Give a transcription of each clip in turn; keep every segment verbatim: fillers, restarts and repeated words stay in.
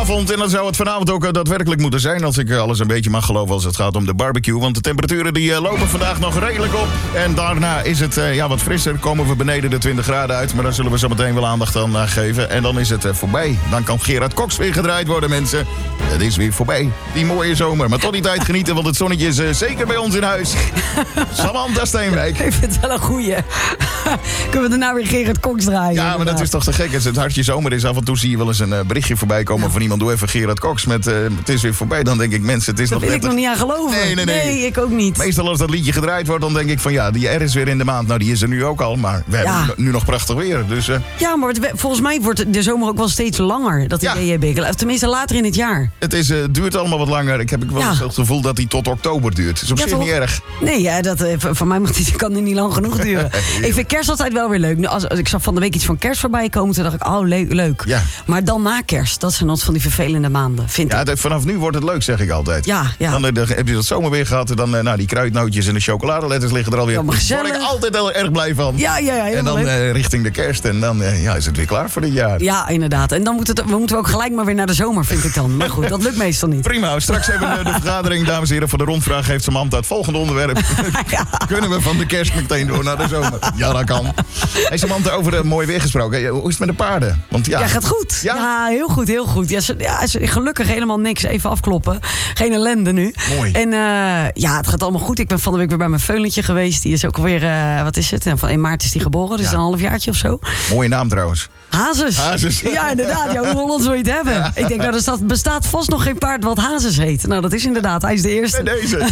zondagavond. En dan zou het vanavond ook uh, daadwerkelijk moeten zijn, als ik uh, alles een beetje mag geloven als het gaat om de barbecue. Want de temperaturen die uh, lopen vandaag nog redelijk op. En daarna is het uh, ja, wat frisser. Komen we beneden de twintig graden uit. Maar daar zullen we zo meteen wel aandacht aan uh, geven. En dan is het uh, voorbij. Dan kan Gerard Cox weer gedraaid worden, mensen. Het is weer voorbij. Die mooie zomer. Maar tot die tijd genieten, want het zonnetje is uh, zeker bij ons in huis. Samantha Steenwijk. Ik vind het wel een goeie. Kunnen we daarna weer Gerard Cox draaien? Ja, maar inderdaad. dat is toch te gek. Als het hartje zomer is, af en toe zie je wel eens een uh, berichtje voorbij komen van iemand. Doe even Gerard Cox met uh, het is weer voorbij. Dan denk ik, mensen, het is Daar nog wil net... ik nog niet aan geloven. Nee, nee, nee. Nee, ik ook niet. Meestal als dat liedje gedraaid wordt, dan denk ik van ja, die R is weer in de maand. Nou, die is er nu ook al, maar we Ja. hebben nu nog prachtig weer. Dus, uh, Ja, maar het, volgens mij wordt de zomer ook wel steeds langer. Dat Ja. idee heb ik. Of tenminste later in het jaar. het is, uh, duurt allemaal wat langer. Ik heb wel Ja. eens het gevoel dat die tot oktober duurt. Dat is op Ja, zich toch? niet erg. Nee, ja, dat, eh, van mij mag die, kan die niet lang genoeg duren. Ik vind kerst altijd wel weer leuk. Nu, Als, als ik zag van de week iets van kerst voorbij komen, toen dacht ik, oh, leuk. leuk. Ja. Maar dan na kerst, dat zijn altijd van die vervelende maanden, vind Ja, ik. dat- vanaf nu wordt het leuk, zeg ik altijd. Ja, ja. Dan, uh, dan heb je dat zomerweer gehad en dan uh, nou, die kruidnootjes en de chocoladeletters liggen er alweer. Allemaal Daar word ik gezellig. altijd heel erg blij van. Ja, ja, ja, en helemaal dan leuk. uh, richting de kerst en dan uh, ja, is het weer klaar voor dit jaar. Ja, inderdaad. En dan moet het, we moeten ook gelijk maar weer naar de zomer, vind ik dan. Maar goed, dat lukt meestal niet. Prima, straks hebben we de vergadering, dames en heren. Voor de rondvraag heeft Samantha het volgende onderwerp. Ja. Kunnen we van de kerst meteen door naar de zomer? Ja, dat kan. Hey Samantha, over uh, mooi weer gesproken. Hoe is het met de paarden? Want ja, Ja, gaat goed. Ja? Ja, heel goed, heel goed. Ja, ze, ja, ze- gelukkig helemaal niks. Even afkloppen. Geen ellende nu. Mooi. En eh, ja, het gaat allemaal goed. Ik ben van de week weer bij mijn veulentje geweest. Die is ook alweer, eh, wat is het? Van in maart is die geboren, dus Ja. een halfjaartje of zo. mooie naam trouwens. Hazes. Hazes. Ja, inderdaad. Ja, hoe Hollands wil je het hebben? Ik denk, nou, er staat, bestaat vast nog geen paard wat Hazes heet. Nou, dat is inderdaad. Hij is de eerste. Bij deze.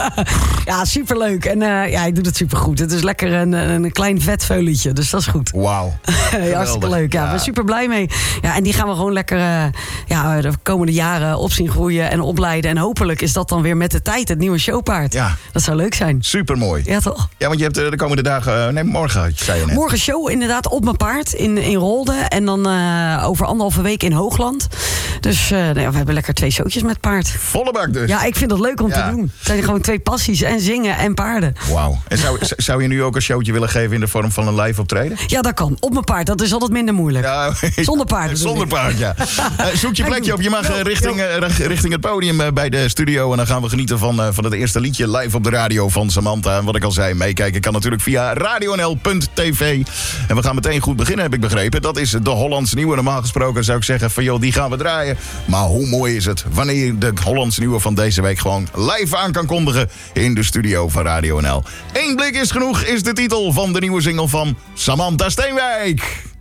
Ja, superleuk. En eh, ja, hij doet het supergoed. Het is lekker een, een klein vet veulentje, dus dat is goed. Wauw. Ja, hartstikke leuk. Ja, ik ben super blij mee. Ja, en die gaan we gewoon lekker uh, ja, de komende jaren op zien groeien en opleiden. En hopelijk is dat dan weer met de tijd het nieuwe showpaard. Ja. Dat zou leuk zijn. Supermooi. Ja, toch? Ja, want je hebt uh, de komende dagen... Uh, nee, morgen, zei je net. Morgen show inderdaad op mijn paard in, in Rolde. En dan uh, over anderhalve week in Hoogland. Dus uh, nou ja, we hebben lekker twee showtjes met paard. Volle bak dus. Ja, ik vind dat leuk om Ja. te doen. Het zijn gewoon twee passies. En zingen en paarden. Wauw. En zou, z- zou je nu ook een showtje willen geven in de vorm van een live optreden? Ja, dat kan. Op mijn paard. Dat is altijd minder moeilijk. Ja, Zonder paard bedoel Zonder ik. paard, ja. Uh, zoek je plekje op. Je mag uh, richting, uh, rich- richting het podium uh, bij de studio. En dan gaan we genieten van, uh, van het eerste liedje live op de radio van Samantha. En wat ik al zei, meekijken kan natuurlijk via radio n l punt t v. En we gaan meteen goed beginnen, heb ik begrepen. Dat is de Hollands Nieuwe. Normaal gesproken zou ik zeggen van joh, die gaan we draaien. Maar hoe mooi is het wanneer je de Hollands Nieuwe van deze week gewoon live aan kan kondigen in de studio van Radio N L. Eén blik is genoeg is de titel van de nieuwe single van Samantha Steenwijk.